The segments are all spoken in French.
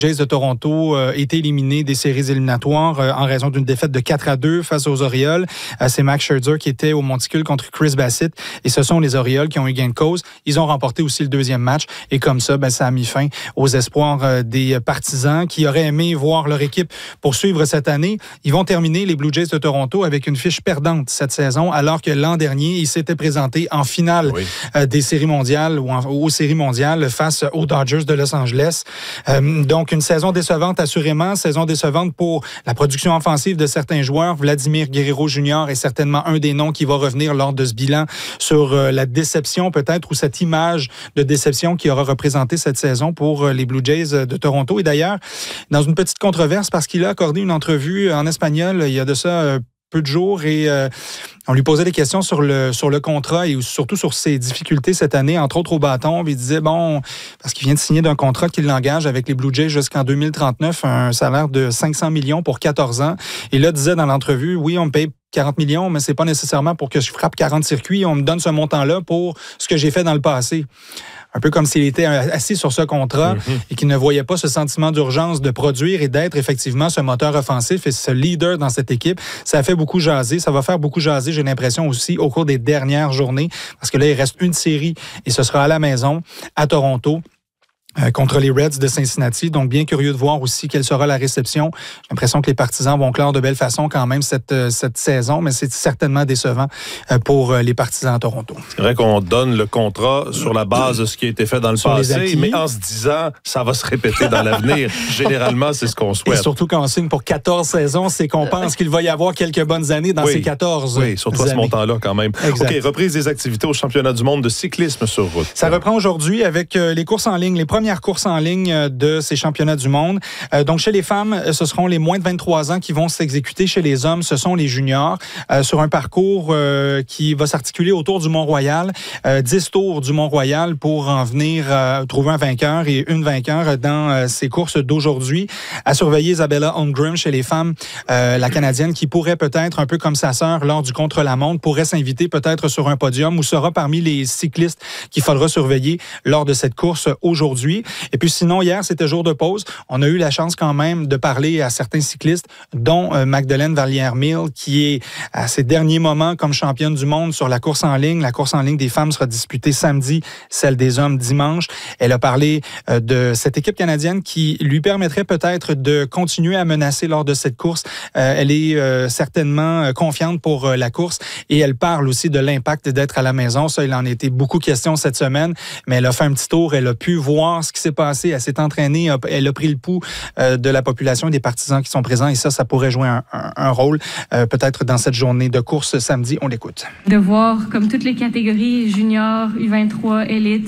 Jays de Toronto été éliminé des séries éliminatoires en raison d'une défaite de 4-2 face aux Orioles. C'est Max Scherzer qui était au monticule contre Chris Bassitt et ce sont les Orioles qui ont eu gain de cause. Ils ont remporté aussi le deuxième match et comme ça, ça a mis fin aux espoirs des partisans qui auraient aimé voir leur équipe poursuivre cette année. Ils vont terminer, les Blue Jays de Toronto, avec une fiche perdante cette saison alors que l'an dernier, ils s'étaient présentés en finale des séries mondiales ou aux séries mondiales face aux Dodgers de Los Angeles. Donc, une saison décevante, assurément. Saison décevante pour la production offensive de certains joueurs. Vladimir Guerrero Jr. est certainement un des noms qui va revenir lors de ce bilan sur la déception peut-être ou cette image de déception qui aura représenté cette saison pour les Blue Jays de Toronto. Et d'ailleurs, dans une petite controverse parce qu'il a accordé une entrevue en espagnol il y a de ça peu de jours et on lui posait des questions sur le contrat et surtout sur ses difficultés cette année, entre autres au bâton. Il disait, parce qu'il vient de signer d'un contrat qui l'engage avec les Blue Jays jusqu'en 2039, un salaire de 500 millions pour 14 ans. Et là, disait dans l'entrevue, oui, on me paye 40 millions, mais c'est pas nécessairement pour que je frappe 40 circuits. On me donne ce montant-là pour ce que j'ai fait dans le passé. Un peu comme s'il était assis sur ce contrat et qu'il ne voyait pas ce sentiment d'urgence de produire et d'être effectivement ce moteur offensif et ce leader dans cette équipe. Ça a fait beaucoup jaser. Ça va faire beaucoup jaser, j'ai l'impression aussi, au cours des dernières journées. Parce que là, il reste une série et ce sera à la maison, à Toronto. Contre les Reds de Cincinnati. Donc, bien curieux de voir aussi quelle sera la réception. J'ai l'impression que les partisans vont clore de belle façon quand même cette saison, mais c'est certainement décevant pour les partisans à Toronto. C'est vrai qu'on donne le contrat sur la base de ce qui a été fait dans le passé, mais en se disant, ça va se répéter dans l'avenir. Généralement, c'est ce qu'on souhaite. Et surtout quand on signe pour 14 saisons, c'est qu'on pense qu'il va y avoir quelques bonnes années dans ces 14 Oui, surtout à ce montant-là quand même. Exact. OK, reprise des activités au championnat du monde de cyclisme sur route. Ça reprend aujourd'hui avec les courses en ligne, les premières courses en ligne de ces championnats du monde. Donc, chez les femmes, ce seront les moins de 23 ans qui vont s'exécuter. Chez les hommes, ce sont les juniors sur un parcours qui va s'articuler autour du Mont-Royal. 10 tours du Mont-Royal pour en venir trouver un vainqueur et une vainqueur dans ces courses d'aujourd'hui. À surveiller Isabella Holmgren chez les femmes, la Canadienne qui pourrait peut-être, un peu comme sa sœur lors du contre-la-montre, pourrait s'inviter peut-être sur un podium ou sera parmi les cyclistes qu'il faudra surveiller lors de cette course aujourd'hui. Et puis sinon, hier, c'était jour de pause. On a eu la chance quand même de parler à certains cyclistes, dont Magdalene Vallière-Mill, qui est à ses derniers moments comme championne du monde sur la course en ligne. La course en ligne des femmes sera disputée samedi, celle des hommes dimanche. Elle a parlé de cette équipe canadienne qui lui permettrait peut-être de continuer à menacer lors de cette course. Elle est certainement confiante pour la course et elle parle aussi de l'impact d'être à la maison. Ça, il en a été beaucoup question cette semaine, mais elle a fait un petit tour, elle a pu voir ce qui s'est passé, elle s'est entraînée, elle a pris le pouls de la population et des partisans qui sont présents et ça pourrait jouer un rôle peut-être dans cette journée de course samedi. On l'écoute. De voir comme toutes les catégories, junior, U23, élite,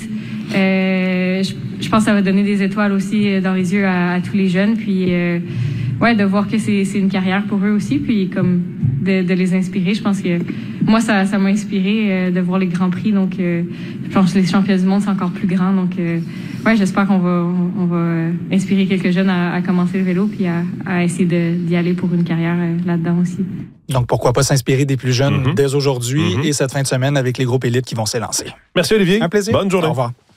je pense que ça va donner des étoiles aussi dans les yeux à tous les jeunes, puis de voir que c'est une carrière pour eux aussi, puis comme de les inspirer. Je pense que moi, ça m'a inspiré de voir les Grands Prix, donc je pense que les championnats du monde, c'est encore plus grand, donc j'espère qu'on va inspirer quelques jeunes à commencer le vélo puis à essayer d'y aller pour une carrière là-dedans aussi. Donc, pourquoi pas s'inspirer des plus jeunes dès aujourd'hui et cette fin de semaine avec les groupes élites qui vont s'élancer. Merci Olivier. Un plaisir. Bonne journée. Au revoir.